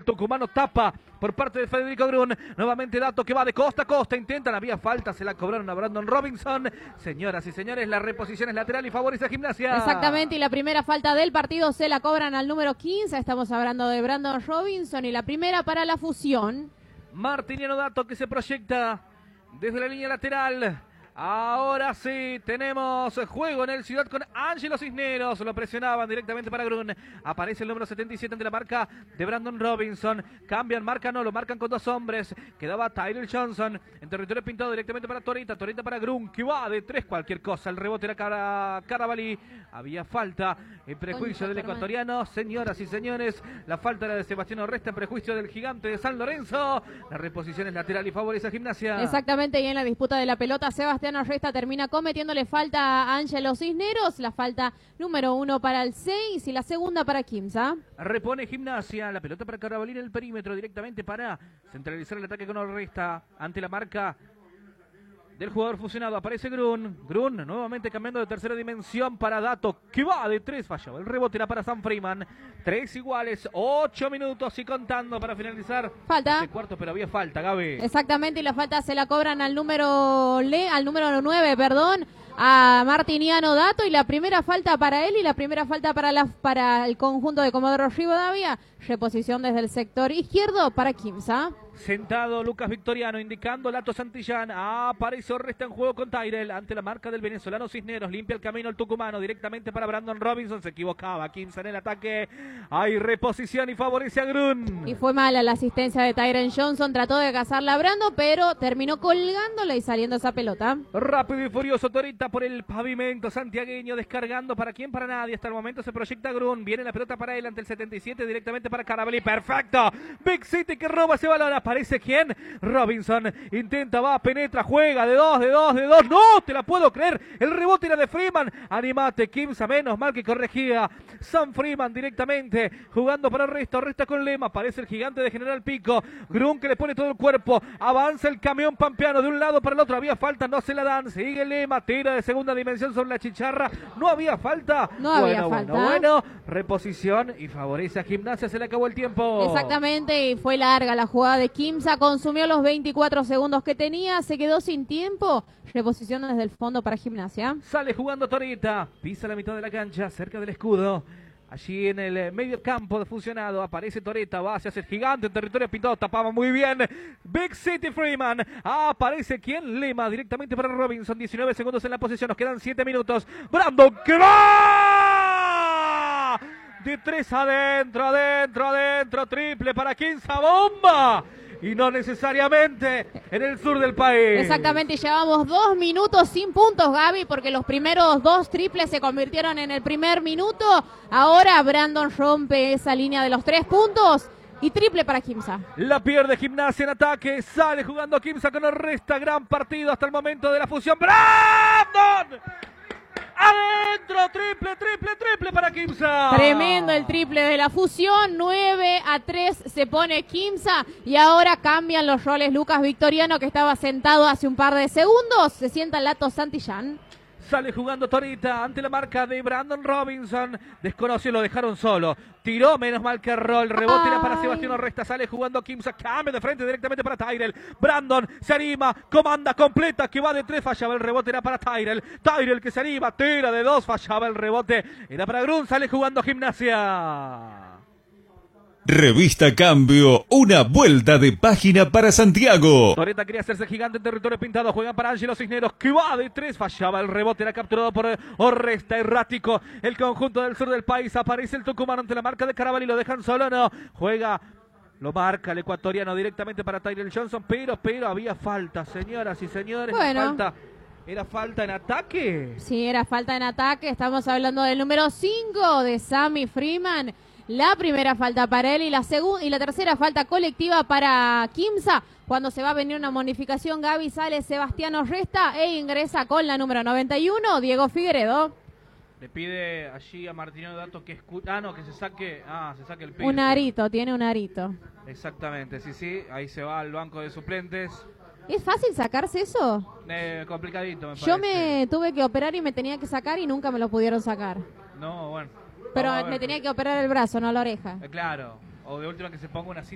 tucumano tapa por parte de Federico Grun. Nuevamente Dato que va de costa a costa. Intentan, había falta, se la cobraron a Brandon Robinson. Señoras y señores, la reposición es lateral y favorece a Gimnasia. Exactamente, y la primera falta del partido se la cobran al número 15. Estamos hablando de Brandon Robinson y la primera para la fusión. Martiniano Dato que se proyecta desde la línea lateral. Ahora sí, tenemos juego en el Ciudad con Ángelo Cisneros. Lo presionaban directamente para Grun. Aparece el número 77 ante la marca de Brandon Robinson. Cambian, marcan, no, lo marcan con dos hombres. Quedaba Tyler Johnson en territorio pintado directamente para Torita. Torita para Grun, que va de tres, cualquier cosa. El rebote era Carabalí. Había falta en prejuicio del ecuatoriano. Señoras y señores, la falta era de Sebastián Orresta en prejuicio del gigante de San Lorenzo. La reposición es lateral y favorece a Gimnasia. Exactamente, y en la disputa de la pelota, Sebastián Orresta termina cometiéndole falta a Ángelo Cisneros. La falta número 1 para el 6 y la segunda para Quimsa. Repone Gimnasia, la pelota para Carabalí en el perímetro directamente para centralizar el ataque con Orresta ante la marca del jugador fusionado. Aparece Grun. Grun nuevamente cambiando de tercera dimensión para Dato, que va de tres, falló. El rebote era para San Freeman. 3 iguales, 8 minutos y contando para finalizar Falta. este cuarto, pero había falta, Gaby. Exactamente, y la falta se la cobran al número 9, a Martiniano Dato, y la primera falta para él y la primera falta para el conjunto de Comodoro Rivadavia. Reposición desde el sector izquierdo para Quimsa. Sentado Lucas Victoriano indicando Lato Santillán. Aparece Orresta en juego con Tyrell ante la marca del venezolano Cisneros. Limpia el camino el tucumano directamente para Brandon Robinson. Se equivocaba Quimsa en el ataque. Hay reposición y favorece a Grun. Y fue mala la asistencia de Tyron Johnson. Trató de cazarla a Brando, pero terminó colgándola y saliendo esa pelota. Rápido y furioso Torita por el pavimento santiagueño. Descargando para quién, para nadie. Hasta el momento se proyecta Grun. Viene la pelota para él ante el 77 directamente para Carabalí. Perfecto. Big City que roba ese balón. Aparece quién. Robinson intenta, va, penetra, juega de dos. No te la puedo creer. El rebote era de Freeman. Animate, Quimsa, menos mal que corregía. San Freeman directamente jugando para Orresta. Orresta con Lema. Aparece el gigante de General Pico. Grun que le pone todo el cuerpo. Avanza el camión pampeano de un lado para el otro. Había falta, no se la dan. Sigue Lema. Tira de segunda dimensión sobre la chicharra. No había falta. No había falta. Bueno. Reposición y favorece a Gimnasia. Se le acabó el tiempo. Exactamente, y fue larga la jugada de Quimsa. Consumió los 24 segundos que tenía. Se quedó sin tiempo. Reposición desde el fondo para Gimnasia. Sale jugando Torita. Pisa la mitad de la cancha, cerca del escudo. Allí en el medio campo de fusionado aparece Toreta, va hacia el gigante en territorio pintado, tapaba muy bien Big City Freeman. Aparece quien, Lema directamente para Robinson, 19 segundos en la posesión, nos quedan 7 minutos. Brandon que va de 3 adentro, triple para Quimsa, bomba. Y no necesariamente en el sur del país. Exactamente, y llevamos 2 minutos sin puntos, Gaby, porque los primeros 2 triples se convirtieron en el primer minuto. Ahora Brandon rompe esa línea de los 3 puntos y triple para Quimsa. La pierde Gimnasia en ataque, sale jugando Quimsa con Orresta, gran partido hasta el momento de la fusión. ¡Brandon! Adentro, triple para Quimsa. Tremendo el triple de la fusión, 9-3 se pone Quimsa y ahora cambian los roles. Lucas Victoriano, que estaba sentado hace un par de segundos, se sienta Lato Santillán. Sale jugando Torita ante la marca de Brandon Robinson. Desconoció, lo dejaron solo. Tiró, menos mal que erró. El rebote era para Sebastián Orresta. Sale jugando Quimsa. Cambio de frente directamente para Tyrell. Brandon se anima, comanda completa, que va de 3. Fallaba el rebote, era para Tyrell. Tyrell que se anima, tira de 2. Fallaba el rebote, era para Grun. Sale jugando Gimnasia. Revista Cambio, una vuelta de página para Santiago. Toreta quería hacerse gigante en territorio pintado. Juega para Ángelo Cisneros, que va de 3. Fallaba el rebote, era capturado por Orresta. Errático el conjunto del sur del país. Aparece el tucumano ante la marca de Carabalí. Lo dejan solo, no. Juega, lo marca el ecuatoriano directamente para Tyler Johnson. Pero había falta, señoras y señores. Bueno. ¿Era falta en ataque? Sí, era falta en ataque. Estamos hablando del número 5 de Sammy Freeman. La primera falta para él y la tercera falta colectiva para Quimsa. Cuando se va a venir una bonificación, Gaby, sale Sebastián Orresta e ingresa con la número 91, Diego Figueredo. Le pide allí a Martiniano Dato que se saque el piso. Un arito, tiene un arito. Exactamente, sí, ahí se va al banco de suplentes. ¿Es fácil sacarse eso? Complicadito, me parece. Yo me tuve que operar y me tenía que sacar y nunca me lo pudieron sacar. No, bueno. Pero me tenía que operar el brazo, no la oreja. Claro, o de última que se ponga una